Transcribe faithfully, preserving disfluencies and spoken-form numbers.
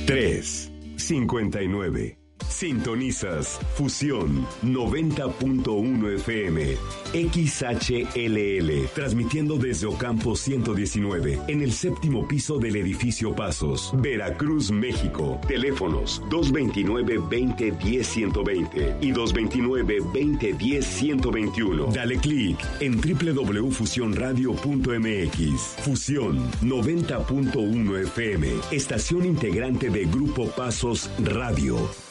tres cincuenta y nueve. Sintonizas Fusión noventa punto uno F M, X H L L, transmitiendo desde Ocampo ciento diecinueve, en el séptimo piso del edificio Pasos, Veracruz, México. Teléfonos dos veintinueve, veinte, diez, ciento veinte y dos veintinueve, veinte, diez, ciento veintiuno. Dale clic en doble u doble u doble u punto fusión radio punto m x. Fusión noventa punto uno F M, estación integrante de Grupo Pasos Radio.